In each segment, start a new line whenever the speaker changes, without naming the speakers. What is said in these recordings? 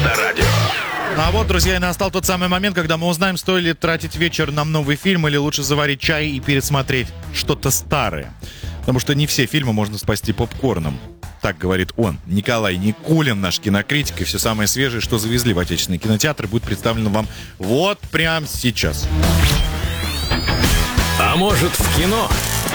Авторадио.
А вот, друзья, и настал тот самый момент, когда мы узнаем, стоит ли тратить вечер на новый фильм или лучше заварить чай и пересмотреть что-то старое. Потому что не все фильмы можно спасти попкорном. Так говорит он, Николай Никулин, наш кинокритик. И все самое свежее, что завезли в отечественные кинотеатры, будет представлено вам вот прямо сейчас.
А может, в кино?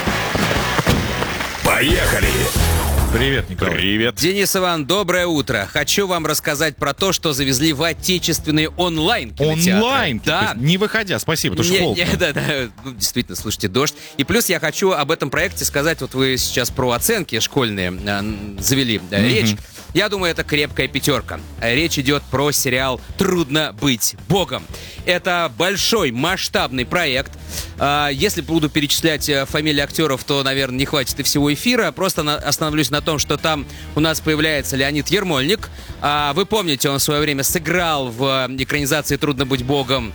Поехали!
Привет, Николай.
Привет.
Денис Иван, доброе утро. Хочу вам рассказать про то, что завезли в отечественные онлайн-кинотеатры.
Онлайн?
Да.
Не выходя, спасибо, потому что холодно.
Да. Ну, действительно, слушайте, дождь. И плюс я хочу об этом проекте сказать. Вот вы сейчас про оценки школьные завели речь. Я думаю, это крепкая пятерка. Речь идет про сериал «Трудно быть Богом». Это большой масштабный проект. Если буду перечислять фамилии актеров, то, наверное, не хватит и всего эфира. Просто остановлюсь на том, что там у нас появляется Леонид Ермольник. Вы помните, он в свое время сыграл в экранизации «Трудно быть Богом»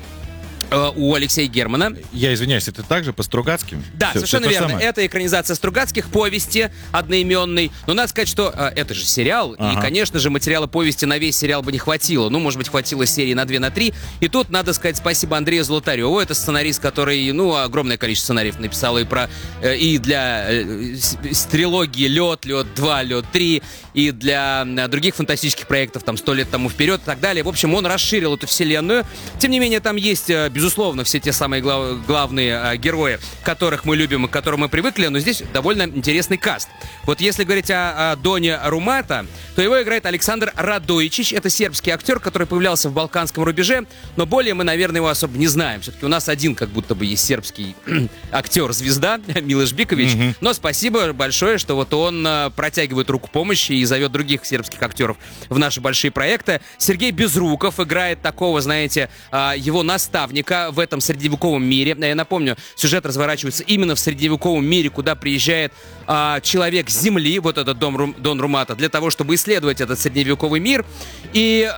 у Алексея Германа.
Я извиняюсь, это также по Стругацким?
Да, совершенно верно. Это экранизация Стругацких, повести одноименной. Но надо сказать, что это же сериал, и, конечно же, материала повести на весь сериал бы не хватило. Ну, может быть, хватило серии на 2, на 3. И тут надо сказать спасибо Андрею Золотареву. Это сценарист, который, огромное количество сценариев написал и для трилогии «Лед», «Лед 2», «Лед 3», и для других фантастических проектов, там, 100 лет тому вперед и так далее. В общем, он расширил эту вселенную. Тем не менее, там есть, безусловно, все те самые главные герои, которых мы любим и к которым мы привыкли, но здесь довольно интересный каст. Вот если говорить о Доне Румата, то его играет Александр Радойчич. Это сербский актер, который появлялся в «Балканском рубеже», но более мы, наверное, его особо не знаем. Все-таки у нас один как будто бы есть сербский актер-звезда, Милош Бикович. Но спасибо большое, что вот он протягивает руку помощи и зовет других сербских актеров в наши большие проекты. Сергей Безруков играет такого, знаете, его наставника в этом средневековом мире. Я напомню, сюжет разворачивается именно в средневековом мире, куда приезжает человек с земли, вот этот Дон Румата, для того, чтобы исследовать этот средневековый мир. И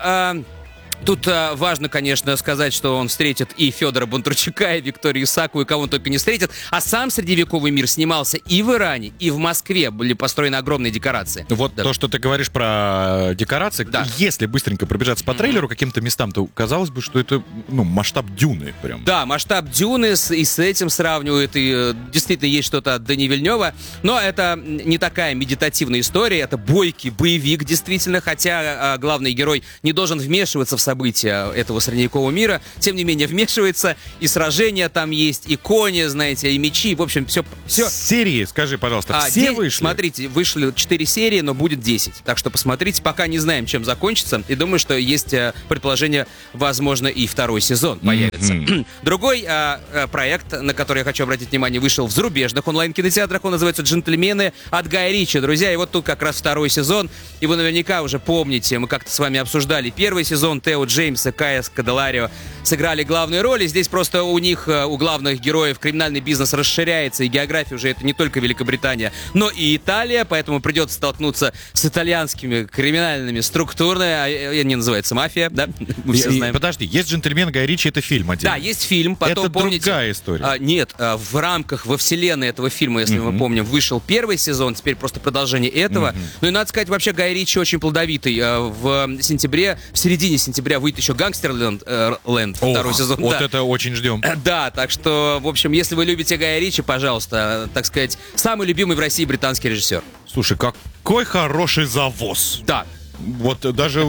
тут важно, конечно, сказать, что он встретит и Федора Бондарчука, и Викторию Исакову, и кого он только не встретит. А сам средневековый мир снимался и в Иране, и в Москве. Были построены огромные декорации.
Вот да. То, что ты говоришь про декорации, да. Если быстренько пробежаться по трейлеру каким-то местам, то казалось бы, что это масштаб Дюны прям.
Да, масштаб Дюны, и с этим сравнивают, и действительно есть что-то от Дани Вильнёва. Но это не такая медитативная история, это бойкий боевик, действительно, хотя главный герой не должен вмешиваться в события этого средневекового мира, тем не менее вмешивается, и сражения там есть, и кони, знаете, и мечи, в общем, все.
Серии, скажи, пожалуйста, все вышли?
Смотрите, вышли 4 серии, но будет 10, так что посмотрите, пока не знаем, чем закончится, и думаю, что есть предположение, возможно, и второй сезон появится. Другой проект, на который я хочу обратить внимание, вышел в зарубежных онлайн-кинотеатрах, он называется «Джентльмены» от Гая Ричи. Друзья, и вот тут как раз второй сезон, и вы наверняка уже помните, мы как-то с вами обсуждали первый сезон. Тео Джеймс и Кая Скоделарио сыграли главные роли. Здесь просто у главных героев, криминальный бизнес расширяется, и география уже это не только Великобритания, но и Италия, поэтому придется столкнуться с итальянскими криминальными структурами. Они называются мафия, да? Мы все знаем.
Подожди, есть «Джентльмен» Гай Ричи, это фильм один.
Да, есть фильм. Потом,
это
помните,
другая история.
Нет, в рамках, во вселенной этого фильма, если мы помним, вышел первый сезон, теперь просто продолжение этого. Ну и надо сказать, вообще Гай Ричи очень плодовитый. В середине сентября выйдет еще «Гангстерленд», второй сезон.
Вот это очень ждем.
Да, так что, в общем, если вы любите Гая Ричи, пожалуйста, так сказать, самый любимый в России британский режиссер.
Слушай, какой хороший завоз.
Да.
Вот даже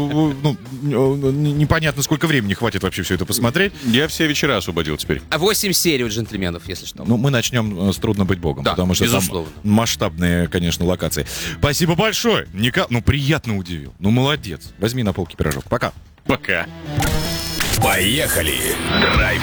непонятно, сколько времени хватит вообще все это посмотреть.
Я все вечера освободил теперь.
8 серий у «Джентльменов», если что.
Ну, мы начнем с «Трудно быть Богом»,
да,
потому что
безусловно.
Там масштабные, конечно, локации. Спасибо большое. Приятно удивил. Молодец. Возьми на полке пирожок. Пока.
Пока. Поехали. Драйв